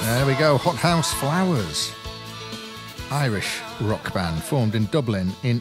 There we go, Hot House Flowers. Irish rock band formed in Dublin in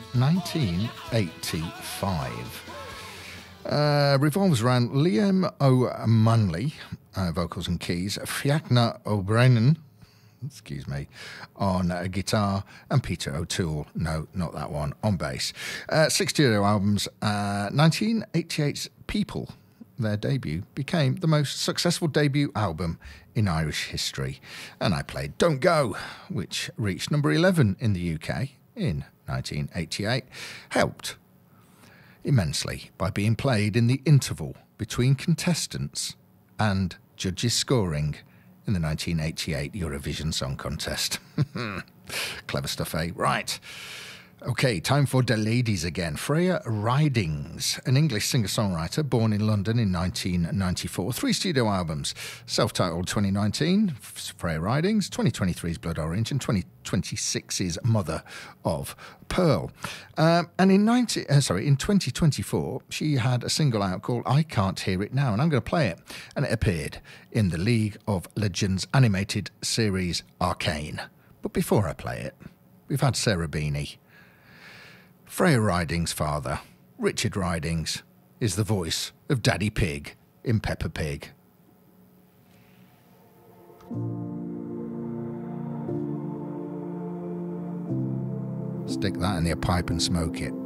1985. Revolves around Liam O'Manley, vocals and keys, Fiachna O'Brien, excuse me, on guitar, and Peter O'Toole, no, not that one, on bass. 6 studio albums, 1988's People, their debut, became the most successful debut album in Irish history. And I played Don't Go, which reached number 11 in the UK in 1988, helped immensely by being played in the interval between contestants and judges scoring in the 1988 Eurovision Song Contest. Clever stuff, eh? Right. Okay, time for the ladies again. Freya Ridings, an English singer-songwriter born in London in 1994. 3 studio albums, self-titled 2019, Freya Ridings, 2023's Blood Orange, and 2026's Mother of Pearl. And in 2024, she had a single out called I Can't Hear It Now, and I'm going to play it. And it appeared in the League of Legends animated series Arcane. But before I play it, we've had Sarah Beanie. Freya Ridings' father, Richard Ridings, is the voice of Daddy Pig in Peppa Pig. Stick that in your pipe and smoke it.